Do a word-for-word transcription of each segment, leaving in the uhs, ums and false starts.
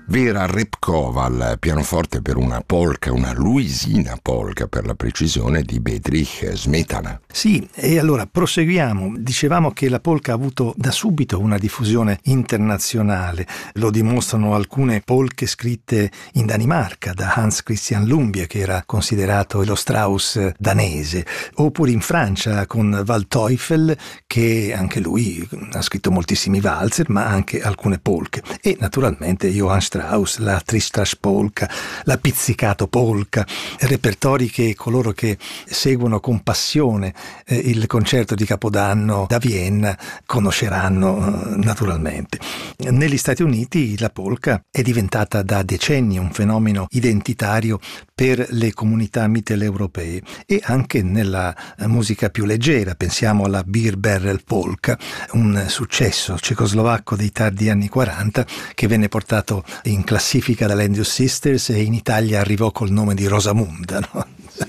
Vera Repkova al pianoforte per una polka, una luisina polka per la precisione, di Bedřich Smetana. Sì, e allora proseguiamo. Dicevamo che la polka ha avuto da subito una diffusione internazionale. Lo dimostrano alcune polche scritte in Danimarca da Hans Christian Lumbye, che era considerato lo Strauss danese, oppure in Francia con Waldteufel, che anche lui ha scritto moltissimi valzer, ma anche alcune polche. E naturalmente Johann Strauss, la Tristrash polka, la pizzicato polka, repertori che coloro che seguono con passione eh, il concerto di Capodanno da Vienna conosceranno eh, naturalmente. Negli Stati Uniti la polka è diventata da decenni un fenomeno identitario per le comunità mitteleuropee, e anche nella musica più leggera. Pensiamo alla Beer Barrel Polka, un successo cecoslovacco dei tardi anni quaranta che venne portato in classifica dalle Andrews Sisters e in Italia arrivò col nome di Rosamunda, no?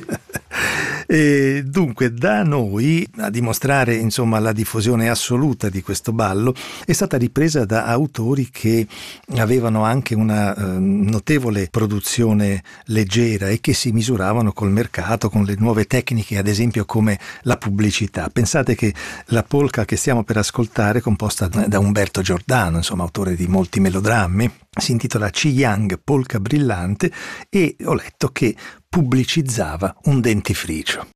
E dunque da noi a dimostrare insomma la diffusione assoluta di questo ballo è stata ripresa da autori che avevano anche una eh, notevole produzione leggera e che si misuravano col mercato, con le nuove tecniche, ad esempio come la pubblicità. Pensate che la polka che stiamo per ascoltare, composta da Umberto Giordano, insomma autore di molti melodrammi, si intitola Chi Yang Polka Brillante, e ho letto che pubblicizzava un dentifricio.